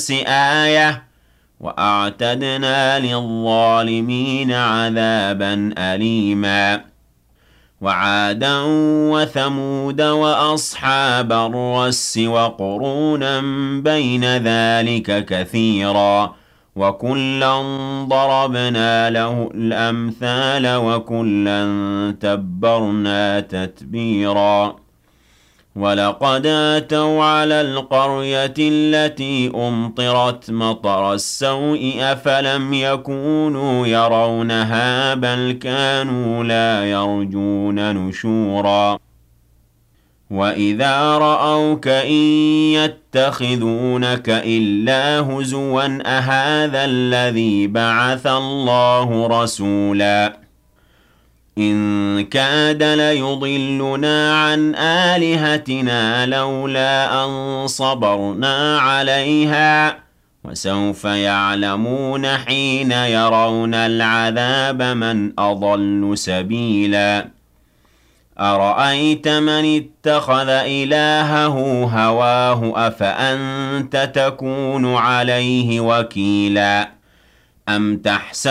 آية وأعتدنا للظالمين عذابا أليما وعادا وثمود وأصحاب الرس وقرونا بين ذلك كثيرا وكلا ضربنا له الأمثال وكلا تبرنا تتبيرا ولقد آتوا على القرية التي أمطرت مطر السوء أفلم يكونوا يرونها بل كانوا لا يرجون نشورا وإذا رأوك إن يتخذونك إلا هزوا أهذا الذي بعث الله رسولا إن كاد ليضلنا عن آلهتنا لولا أن صبرنا عليها وسوف يعلمون حين يرون العذاب من أضل سبيلا أرأيت من اتخذ إلهه هواه أفأنت تكون عليه وكيلا أم تحسب